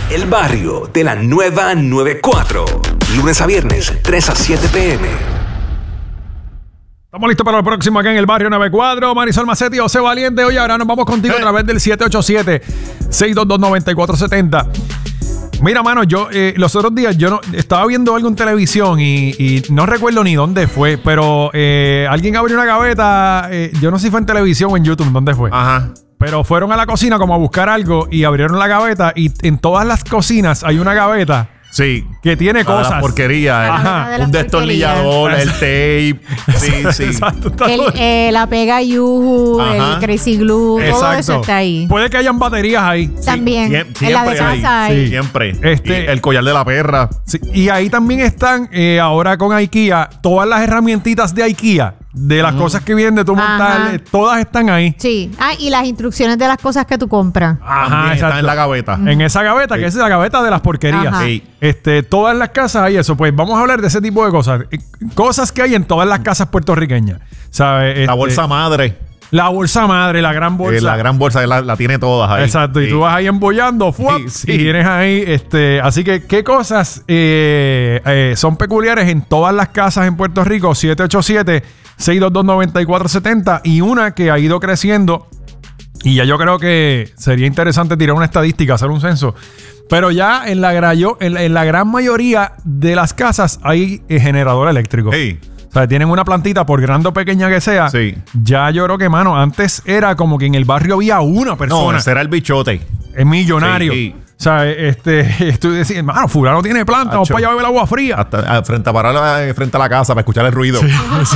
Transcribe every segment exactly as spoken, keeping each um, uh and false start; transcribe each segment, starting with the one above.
El Barrio de la Nueva noventa y cuatro. Lunes a viernes, tres a siete p m Estamos listos para lo próximo acá en El Barrio noventa y cuatro. Marisol Macetti, José Valiente. Hoy ahora nos vamos contigo a través del siete ocho siete, seis dos dos, nueve cuatro siete cero. Mira, mano, yo eh, los otros días yo no, estaba viendo algo en televisión y, y no recuerdo ni dónde fue, pero eh, alguien abrió una gaveta, eh, yo no sé si fue en televisión o en YouTube, ¿dónde fue? Ajá. Pero fueron a la cocina como a buscar algo y abrieron la gaveta y en todas las cocinas hay una gaveta. Sí. Que tiene cosas. La porquería. Ajá. El, un destornillador, el tape. Sí, sí. Exacto. El, eh, la pega Yuhu, el Crazy Glue, exacto, todo eso está ahí. Puede que hayan baterías ahí. También. Sí, en la de casa hay. Sí, siempre. Este, y el collar de la perra. Sí, y ahí también están, eh, ahora con IKEA, todas las herramientitas de IKEA. De las mm. cosas que vienen de tu montar, eh, todas están ahí. Sí. Ah, y las instrucciones de las cosas que tú compras. Ajá, están en la gaveta. Mm. En esa gaveta, sí. Que es la gaveta de las porquerías. Sí. Este, todas las casas hay eso. Pues vamos a hablar de ese tipo de cosas. Cosas que hay en todas las casas puertorriqueñas. ¿Sabes? La este, bolsa madre. La bolsa madre, la gran bolsa. Eh, la gran bolsa, la, la tiene todas ahí. Exacto, y sí. Tú vas ahí embollando, ¡fuap! Sí, sí. Y tienes ahí, este, así que, ¿qué cosas eh, eh, son peculiares en todas las casas en Puerto Rico? siete ocho siete, seis dos dos, nueve cuatro siete cero. Y una que ha ido creciendo, y ya yo creo que sería interesante tirar una estadística, hacer un censo. Pero ya en la, en, en la gran mayoría de las casas hay eh, generador eléctrico. Sí. O sea, tienen una plantita, por grande o pequeña que sea. Sí. Ya yo creo que, mano, antes era como que en el barrio había una persona. No, ese era el bichote. Es millonario. Sí, sí. O sea, este, tú decías, mano, fulano tiene planta, vamos para allá a beber agua fría. Hasta a, frente, a parar frente a la casa para escuchar el ruido. Sí, sí.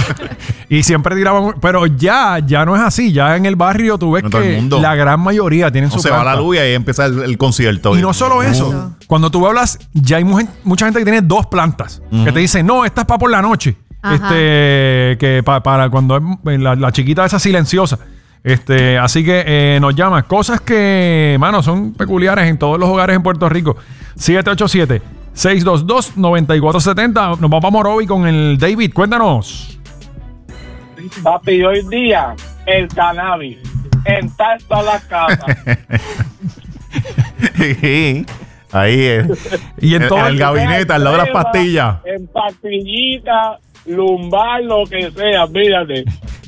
Y siempre tiraban, pero ya, ya no es así. Ya en el barrio tú ves no, que la gran mayoría tienen no su se planta. Va la luz y ahí empieza el, el concierto. Y no solo uh. eso. Cuando tú hablas, ya hay mucha, mucha gente que tiene dos plantas. Uh-huh. Que te dicen, no, esta es para por la noche. Ajá. Este, que pa, para cuando es la, la chiquita esa silenciosa. Este, así que eh, nos llama. Cosas que, mano, son peculiares en todos los hogares en Puerto Rico. siete ocho siete, seis dos dos, nueve cuatro siete cero. Nos vamos a Morovi con el David. Cuéntanos. Papi, hoy día el cannabis en todas las casas. Ahí es. Y en el, todo el gabinete, al lado de las pastillas. En pastillitas, lumbar, lo que sea, mírate.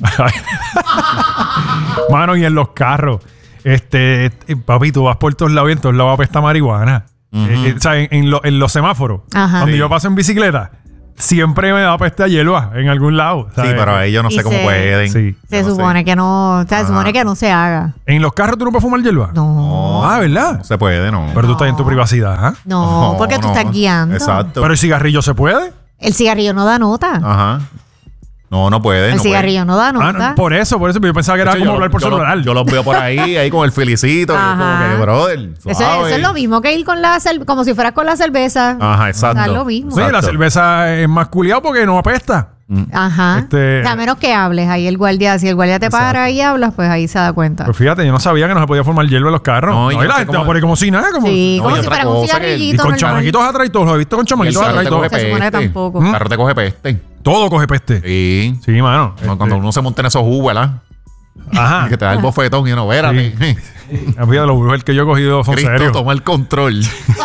Mano, y en los carros. Este, papi, tú vas por todos lados y en todos lados apesta marihuana. Uh-huh. eh, eh, o sea, en, en, lo, en los semáforos. Ajá. Cuando sí. yo paso en bicicleta, siempre me da peste a hierba en algún lado. ¿sabes? Sí, pero ellos no y sé cómo se, pueden. Sí. Se no supone sé. que no, o sea, se supone que no se haga. ¿En los carros tú no puedes fumar hierba? No. Ah, ¿verdad? No se puede, no. Pero tú estás en tu privacidad, ¿eh? No, no, porque tú no. estás guiando. Exacto. Pero el cigarrillo se puede. El cigarrillo no da nota. Ajá. No, no puede. El no cigarrillo puede. no da nota. Ah, no, por eso, por eso. Yo pensaba que era como hablar por yo celular. Lo, yo los veo por ahí, ahí con el felicito. Y como que, brother, eso, eso es lo mismo que ir con la cerveza, como si fueras con la cerveza. Ajá, exacto. O sea, es lo mismo. Sí, exacto. La cerveza es más culiado porque no apesta. Ajá. Este... O sea, a menos que hables. Ahí el guardia, si el guardia te exacto. para y hablas, pues ahí se da cuenta. Pues fíjate, yo no sabía que no se podía formar hierba en los carros. No, no y la gente va por ahí como si nada. Como... Sí, no, como si fuera un cigarrillito. Y con chamaquitos atrás y todo. Lo he visto con chamaquitos atrás y todo. Se supone tampoco. El carro te coge peste. Todo coge peste. Sí. Sí, mano. Este... Cuando uno se monta en esos jugos, ¿verdad? Ajá. Y que te da el bofetón y uno, espérate. Sí. Fíjate, los brujos que yo he cogido son Cristo, serios. toma el control.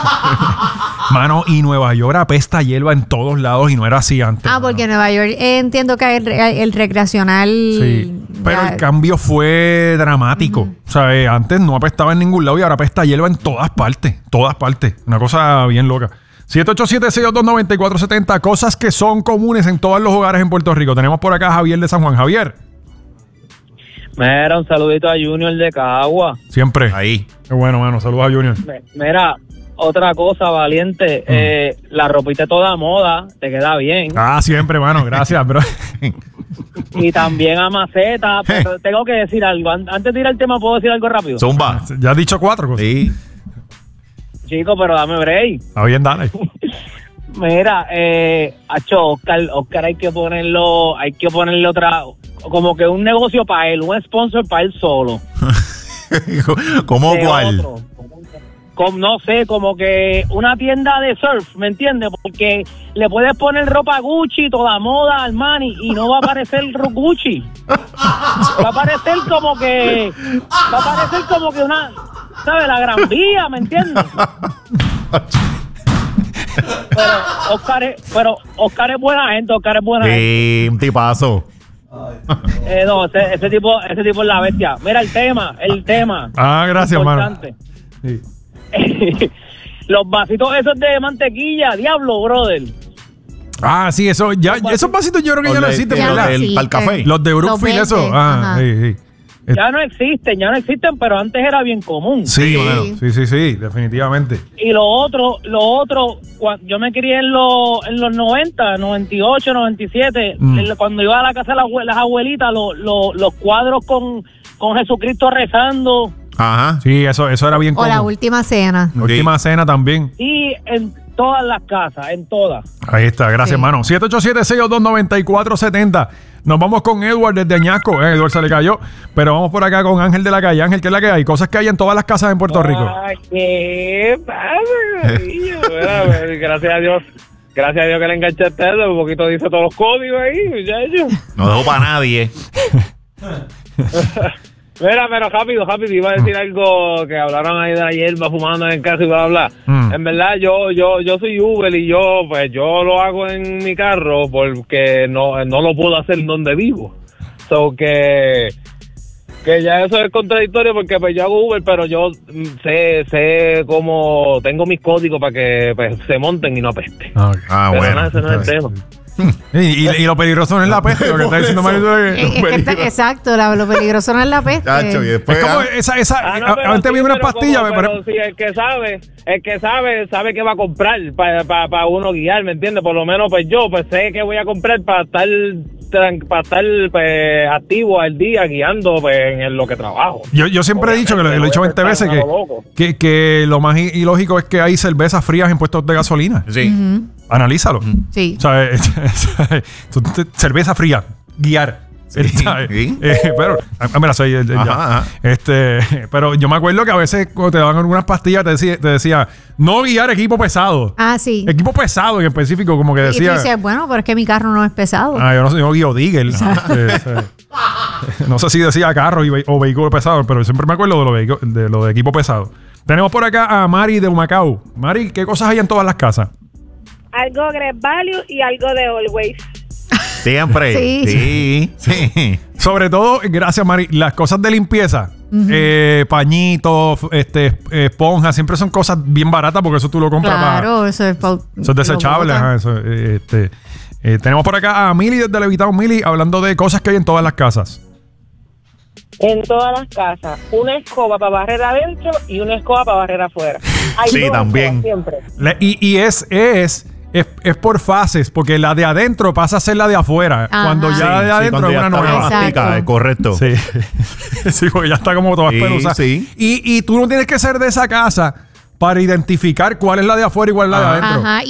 Mano, y Nueva York apesta hierba en todos lados y no era así antes. Ah, mano. porque en Nueva York eh, entiendo que el, el recreacional... Sí, pero ya... el cambio fue dramático. Uh-huh. O sea, eh, antes no apestaba en ningún lado y ahora apesta hierba en todas partes. Todas partes. Una cosa bien loca. siete ocho siete, seis dos dos, nueve cuatro siete cero. Cosas que son comunes en todos los hogares en Puerto Rico. Tenemos por acá a Javier de San Juan. Javier. Mira, un saludito a Junior de Cagua. Siempre. Ahí. Qué bueno, mano. Saludos a Junior. Mira, otra cosa, Valiente. Mm. Eh, la ropita toda moda, te queda bien. Ah, siempre, mano. Gracias, bro. Y también a Maceta. Pero tengo que decir algo. Antes de ir al tema, ¿puedo decir algo rápido? Zumba. Ya has dicho cuatro cosas. Sí. Chico, pero dame break. Está bien, dale. Mira, eh, Acho, Oscar, Oscar hay que ponerlo, hay que ponerle otra, como que un negocio para él, un sponsor para él solo. ¿Cómo de cuál? Otro. Como, no sé, como que una tienda de surf, ¿me entiendes? Porque le puedes poner ropa Gucci, toda moda, Armani, y no va a parecer Gucci. Va a parecer como que, va a parecer como que una... ¿sabes? La Gran Vía, ¿me entiendes? pero Oscar es, pero Oscar es buena gente, Oscar es buena gente. Sí, un tipazo. Eh, no, ese, ese tipo, ese tipo es la bestia. Mira el tema, el tema. Ah, gracias, hermano. Sí. Los vasitos esos de mantequilla, diablo, brother. Ah, sí, eso, ya, esos vasitos yo creo que ya no existen, ya ¿verdad? no El, existen. para el café. Los de Brookfield, Los eso. verdes, Ah, ajá. sí, sí. Ya no existen, ya no existen, pero antes era bien común. Sí, Sí. bueno, sí, sí, sí, definitivamente. Y lo otro, lo otro, cua- yo me crié en los en los noventa, noventa y ocho, noventa y siete, Mm. en- cuando iba a la casa de las, abue- las abuelitas, lo- lo- los cuadros con, con Jesucristo rezando, Ajá. Sí, eso, eso era bien O la común. última cena. La última cena también. y en todas las casas, en todas. Ahí está, gracias, Sí. hermano. siete ocho siete, seis dos dos, nueve cuatro siete cero. Nos vamos con Edward desde Añasco. Eh, Edward se le cayó. Pero vamos por acá con Ángel de la calle. Ángel, ¿qué es la que hay? Cosas que hay en todas las casas en Puerto Rico. Ay, ¿qué pasa, corillo? Mira, pues, gracias a Dios. Gracias a Dios que le enganchaste eso. Un poquito dice todos los códigos ahí, muchachos. No dejo para nadie. Mira, pero rápido, rápido, iba a decir algo que hablaron ahí de la hierba fumando en el carro y bla, bla, bla. Mm. En verdad, yo yo yo soy Uber y yo, pues, yo lo hago en mi carro porque no, no lo puedo hacer donde vivo. So que, que ya eso es contradictorio porque pues yo hago Uber, pero yo mm, sé, sé cómo, tengo mis códigos para que pues, se monten y no apesten. Ah, ok. Ah, Pero bueno. nada, ese no es el tema. Y, y- y lo peligroso no es la peste, lo que está diciendo Marito. Eh, es que está- exacto, la- lo peligroso no es la peste. Chacho, y después. Es como ah, esa, esa, Ah, no, a- pero antes sí, había una pero pastilla, como- pero- pero sí, el que sabe, el que sabe, sabe que va a comprar para pa, pa uno guiar, ¿me entiendes? Por lo menos, pues yo, pues sé que voy a comprar para estar, tran- para estar pues, activo al día guiando pues, en lo que trabajo. Yo, yo siempre he dicho, que lo, lo he dicho veinte veces, que, que, que lo más i- ilógico es que hay cervezas frías en puestos de gasolina. Sí. Analízalo. Sí. O sea, eh, tú te- cerveza fría, guiar. Sí, ¿sabes? sí. Eh, pero, ah, mira, soy el- el- ya. Ajá, ajá. Este, pero yo me acuerdo que a veces cuando te daban algunas pastillas te decía, te decía no guiar equipo pesado. Ah, sí. Equipo pesado en específico, como que Y tú decía. dices, bueno, pero es que mi carro no es pesado. Ah, yo no sé, yo guío Digel. Eh, eh, no sé si decía carro y ve- o vehículo pesado, pero siempre me acuerdo de lo, vehicu- de lo de equipo pesado. Tenemos por acá a Mari de Humacao. Mari, ¿qué cosas hay en todas las casas? Algo Great Value y algo de Always. Siempre. Sí. Sí. Sí. Sobre todo, gracias Mari, las cosas de limpieza, eh, pañitos, este, esponjas, siempre son cosas bien baratas porque eso tú lo compras Claro, eso es, pa- para... Eso es desechable. lo botan. Ajá, eso, eh, este, eh, tenemos por acá a Mili desde Levitado. Mili, hablando de cosas que hay en todas las casas. En todas las casas, una escoba para barrer adentro y una escoba para barrer afuera. Hay Sí, dos también. escobas siempre. Le- y, y es, es, es, es por fases, porque la de adentro pasa a ser la de afuera. Ajá. Cuando ya Sí, la de sí, adentro cuando es ya una está nueva. elástica, Exacto. es correcto. Sí. Sí, porque ya está como toda Sí, pelusa. sí. Y, y tú no tienes que ser de esa casa para identificar cuál es la de afuera y cuál es la de Ajá. adentro. Ajá.